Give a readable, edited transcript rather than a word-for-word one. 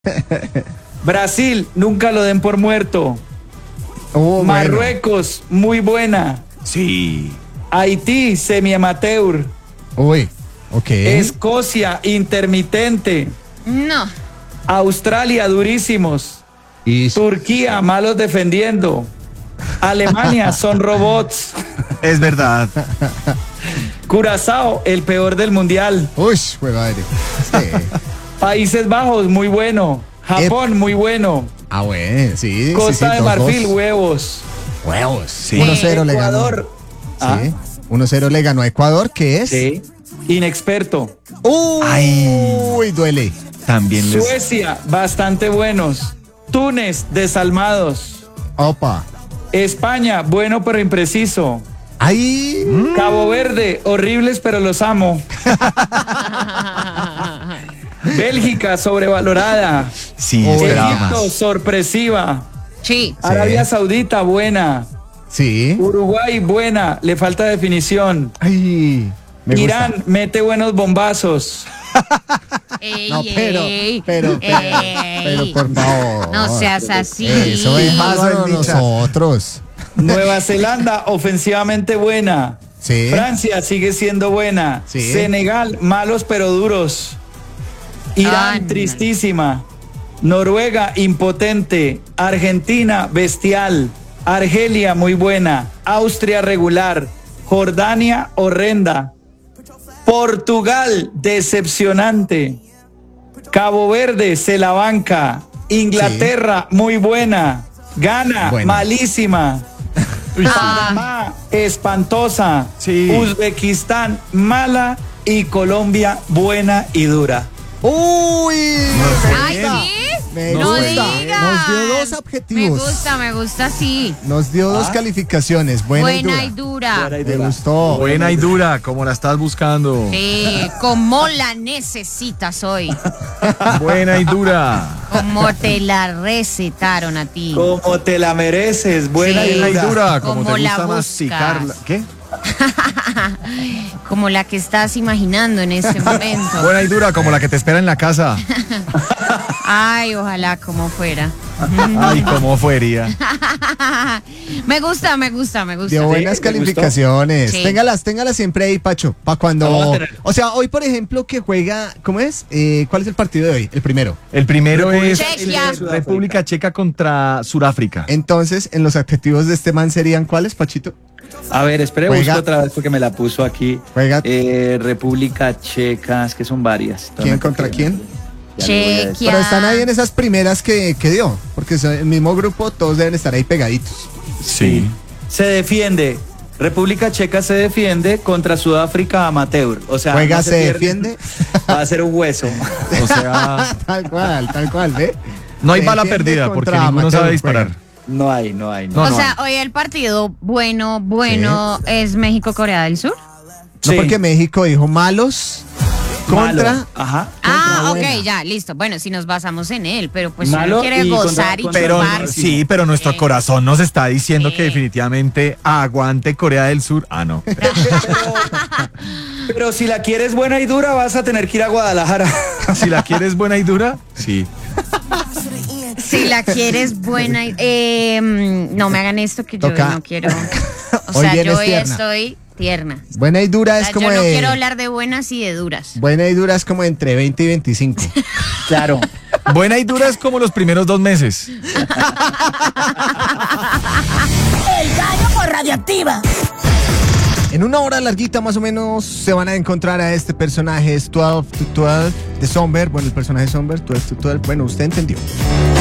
Brasil, nunca lo den por muerto. Marruecos, muy buena. Sí. Haití, semi-amateur. Uy, ok. Escocia, intermitente. No. Australia, durísimos. Turquía, malos defendiendo. Alemania, son robots. Es verdad. Curazao, el peor del mundial. Uy, madre. Sí. Países Bajos, muy bueno. Japón, muy bueno. Ah, bueno, sí. Costa sí, de Marfil, 2-2. Huevos. Huevos. Sí. 1-0 le ganó. Ecuador. Sí. 1-0 le ganó a Ecuador, ¿qué es? Sí. Inexperto. Uy, duele. También les... Suecia, bastante buenos. Túnez, desalmados. Opa. España, bueno pero impreciso. Ahí. Cabo Verde, horribles pero los amo. Bélgica, sobrevalorada. Sí, esperaba Egipto, más. sorpresiva. Sí. Arabia Saudita, buena. Sí. Uruguay, buena, le falta definición. Ay. Me Irán, gusta. mete buenos bombazos. No, pero, por favor. No seas así. Eso déjalo en nosotros. Nueva Zelanda, ofensivamente buena. Sí. Francia sigue siendo buena. Sí. Senegal, malos pero duros. Irán, no. tristísima. Noruega, impotente. Argentina, bestial. Argelia, muy buena. Austria, regular. Jordania, horrenda. Portugal, decepcionante. Cabo Verde, se la banca. Inglaterra, muy buena. Ghana, Buena. malísima. Panamá, espantosa. Sí. Uzbekistán, mala. Y Colombia, buena y dura. Uy. Ay, ¿qué? Me No gusta. digas. Nos dio dos objetivos. Me gusta, sí. Nos dio dos calificaciones. Buena y dura. Buena y Me dura. gustó. Buena y dura, como la estás buscando. Sí, como la necesitas hoy. Buena y dura. Como te la recetaron a ti. Como te la mereces, buena Sí. y Buena y dura. dura, como Como te la gusta buscas. masticarla. ¿Qué? Como la que estás imaginando en este momento. Buena y dura, como la que te espera en la casa. Ay, ojalá como fuera. Ay, cómo fuería. Me gusta. Dio buenas ¿te calificaciones. Sí. Téngalas siempre ahí, Pacho. Para cuando. Vamos a tener. O sea, hoy, por ejemplo, que juega. ¿Cómo es? ¿Cuál es el partido de hoy? El primero. El primero es Chequia. República Checa contra Sudáfrica. Entonces, en los adjetivos de este man serían ¿cuáles, Pachito? A ver, espere, Juega. busco otra vez porque me la puso aquí. Juega. República Checa, es que son varias. ¿Quién contra quién? Ya le voy a decir. Chequia. Pero están ahí en esas primeras que dio. Porque son el mismo grupo, todos deben estar ahí pegaditos. Sí. Se defiende. República Checa se defiende contra Sudáfrica amateur. O sea, Juega, no se pierde. defiende. Va a ser un hueso. O sea, Tal cual, ¿ve? no hay Se bala defiende perdida porque contra ninguno amateur, sabe disparar. juega. No hay. No, O no sea, hoy el partido bueno es México-Corea del Sur. No, Sí. porque México dijo malos contra. Malo. Ajá. Ah, ok, buena. ya, listo. Bueno, si nos basamos en él, pero pues Malo uno quiere y gozar contra- y Pero chupar. sí, pero nuestro corazón nos está diciendo Sí. que definitivamente aguante Corea del Sur. Ah, no. Pero si la quieres buena y dura, vas a tener que ir a Guadalajara. Si la quieres buena y dura, sí. Si la quieres buena, no me hagan esto que yo Toca. no quiero. O Hoy sea, vienes yo hoy tierna. estoy tierna. Buena y dura O es sea, como yo no de. quiero hablar de buenas y de duras. Buena y dura es como entre 20 y 25. Claro. Buena y dura es como los primeros 2 meses. El gallo por Radioactiva. En una hora larguita más o menos se van a encontrar a este personaje, es 12 to 12 de Somber. Bueno, el personaje Somber, 12 to 12. Bueno, usted entendió.